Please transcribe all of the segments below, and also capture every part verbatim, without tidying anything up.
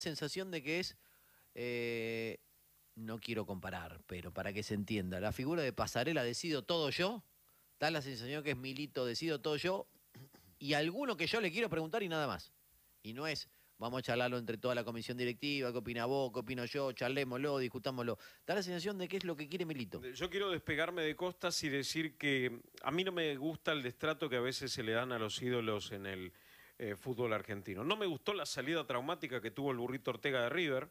sensación de que es, eh, no quiero comparar, pero para que se entienda, la figura de Pasarela, decido todo yo, da la sensación que es Milito, decido todo yo, y alguno que yo le quiero preguntar y nada más. Y no es, vamos a charlarlo entre toda la comisión directiva, qué opina vos, qué opino yo, charlémoslo, discutámoslo. Da la sensación de que es lo que quiere Milito. Yo quiero despegarme de Costas y decir que a mí no me gusta el destrato que a veces se le dan a los ídolos en el eh, fútbol argentino. No me gustó la salida traumática que tuvo el Burrito Ortega de River.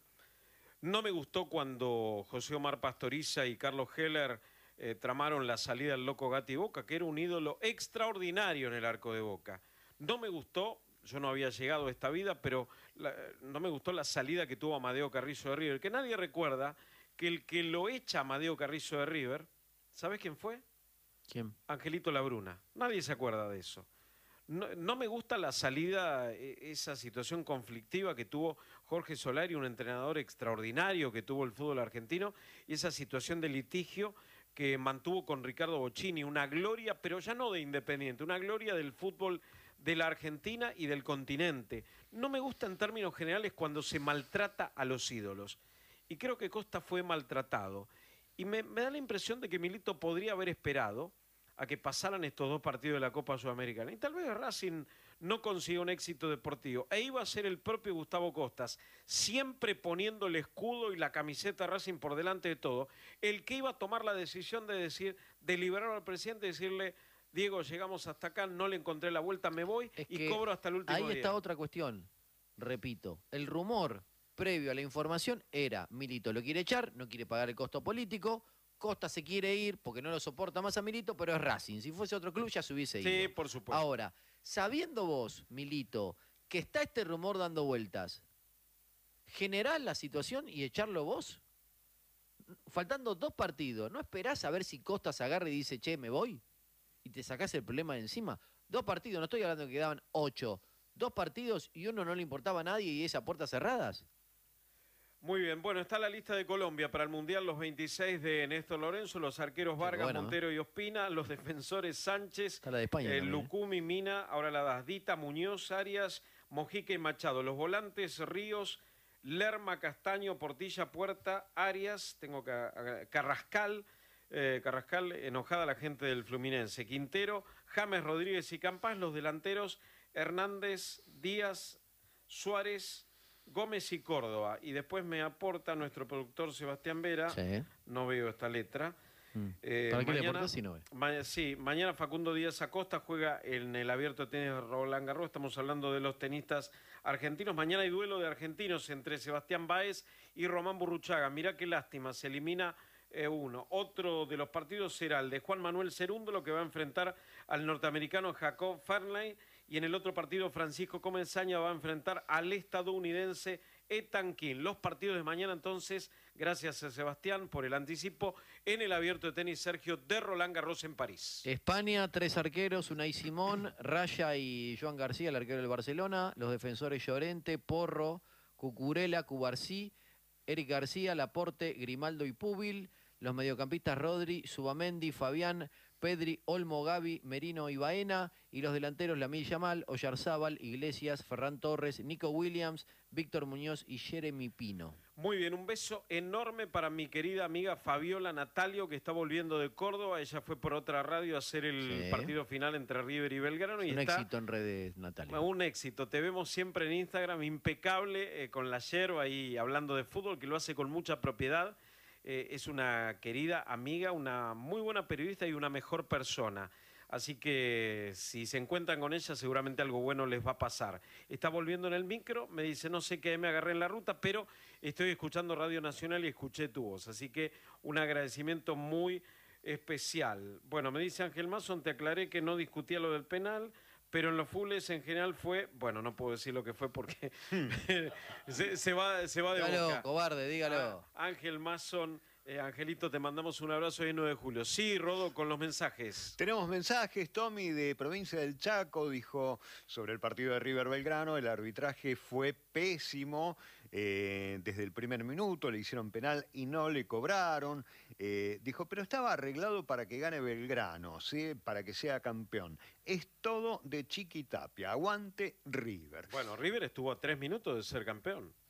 No me gustó cuando José Omar Pastoriza y Carlos Heller eh, tramaron la salida del Loco Gatti Boca, que era un ídolo extraordinario en el arco de Boca. No me gustó, yo no había llegado a esta vida, pero la, no me gustó la salida que tuvo Amadeo Carrizo de River, que nadie recuerda que el que lo echa Amadeo Carrizo de River, ¿sabes quién fue? ¿Quién? Angelito Labruna. Nadie se acuerda de eso. No, no me gusta la salida, esa situación conflictiva que tuvo Jorge Solari, un entrenador extraordinario que tuvo el fútbol argentino, y esa situación de litigio que mantuvo con Ricardo Bocchini, una gloria, pero ya no de Independiente, una gloria del fútbol de la Argentina y del continente. No me gusta en términos generales cuando se maltrata a los ídolos. Y creo que Costa fue maltratado. Y me, me da la impresión de que Milito podría haber esperado a que pasaran estos dos partidos de la Copa Sudamericana. Y tal vez Racing no consiga un éxito deportivo. E iba a ser el propio Gustavo Costas, siempre poniendo el escudo y la camiseta de Racing por delante de todo, el que iba a tomar la decisión de decir, de liberar al presidente y decirle, Diego, llegamos hasta acá, no le encontré la vuelta, me voy Es y cobro hasta el último ahí día. Ahí está otra cuestión. Repito, el rumor previo a la información era, Milito lo quiere echar, no quiere pagar el costo político, Costa se quiere ir porque no lo soporta más a Milito, pero es Racing. Si fuese otro club ya se hubiese ido. Sí, por supuesto. Ahora, sabiendo vos, Milito, que está este rumor dando vueltas, ¿generás la situación y echarlo vos? Faltando dos partidos, ¿no esperás a ver si Costa se agarra y dice, che, me voy? Y te sacás el problema de encima. Dos partidos, no estoy hablando que quedaban ocho. Dos partidos y uno no le importaba a nadie y esa puertas cerradas. Muy bien, bueno, está la lista de Colombia para el Mundial, los veintiséis de Néstor Lorenzo, los arqueros Vargas, bueno, Montero ¿eh? y Ospina, los defensores Sánchez, está la de España, eh, también, Lucumi, ¿eh? Mina, ahora la Dasdita, Muñoz, Arias, Mojica y Machado, los volantes Ríos, Lerma, Castaño, Portilla, Puerta, Arias, tengo que, Carrascal, eh, Carrascal, enojada la gente del Fluminense, Quintero, James, Rodríguez y Campas, los delanteros Hernández, Díaz, Suárez, Gómez y Córdoba. Y después me aporta nuestro productor Sebastián Vera, sí. No veo esta letra. Mm. Eh, ¿Para qué mañana, le aportás si no ve? Ma sí, mañana Facundo Díaz Acosta juega en el Abierto de Tenis de Roland Garros. Estamos hablando de los tenistas argentinos. Mañana hay duelo de argentinos entre Sebastián Báez y Román Burruchaga. Mirá qué lástima, se elimina eh, uno. Otro de los partidos será el de Juan Manuel Cerúndolo, que va a enfrentar al norteamericano Jacob Fernley. Y en el otro partido, Francisco Comenzaña va a enfrentar al estadounidense Ethan King. Los partidos de mañana, entonces, gracias a Sebastián por el anticipo, en el Abierto de Tenis Sergio de Roland Garros en París. España, tres arqueros, Unai Simón, Raya y Joan García, el arquero del Barcelona. Los defensores Llorente, Porro, Cucurella, Cubarsí, Eric García, Laporte, Grimaldo y Púbil. Los mediocampistas Rodri, Subamendi, Fabián, Pedri, Olmo, Gavi, Merino y Baena. Y los delanteros Lamil Yamal, Oyarzábal, Iglesias, Ferran Torres, Nico Williams, Víctor Muñoz y Jeremy Pino. Muy bien, un beso enorme para mi querida amiga Fabiola Natalio, que está volviendo de Córdoba. Ella fue por otra radio a hacer el sí. partido final entre River y Belgrano. Y un está éxito en redes, Natalia. Un éxito. Te vemos siempre en Instagram, impecable, eh, con la yerba ahí hablando de fútbol, que lo hace con mucha propiedad. Eh, es una querida amiga, una muy buena periodista y una mejor persona. Así que si se encuentran con ella, seguramente algo bueno les va a pasar. Está volviendo en el micro, me dice, no sé qué me agarré en la ruta, pero estoy escuchando Radio Nacional y escuché tu voz. Así que un agradecimiento muy especial. Bueno, me dice Ángel Mason, te aclaré que no discutía lo del penal, pero en los fulles en general fue, bueno, no puedo decir lo que fue porque se, se va, se va de dígalo, boca. Cobarde, dígalo. Ah, Ángel Mason, eh, Angelito, te mandamos un abrazo el nueve de julio. Sí, Rodo, con los mensajes. Tenemos mensajes, Tommy, de Provincia del Chaco, dijo sobre el partido de River Belgrano, el arbitraje fue pésimo, eh, desde el primer minuto le hicieron penal y no le cobraron. Eh, dijo, pero estaba arreglado para que gane Belgrano, ¿sí? Para que sea campeón. Es todo de Chiquitapia, aguante River. Bueno, River estuvo a tres minutos de ser campeón.